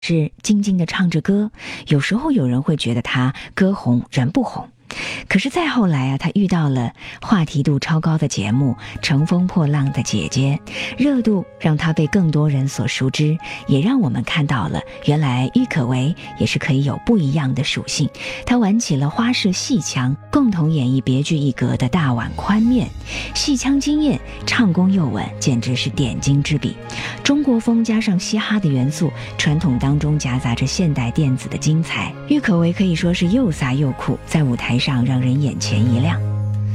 是静静地唱着歌，有时候有人会觉得他歌红人不红。可是再后来啊，他遇到了话题度超高的节目《乘风破浪的姐姐》，热度让他被更多人所熟知，也让我们看到了原来郁可唯也是可以有不一样的属性。他玩起了花式戏腔，共同演绎别具一格的大碗宽面，戏腔惊艳，唱功又稳，简直是点睛之笔。中国风加上嘻哈的元素，传统当中夹杂着现代电子的精彩，郁可唯可以说是又飒又酷，在舞台上让人眼前一亮。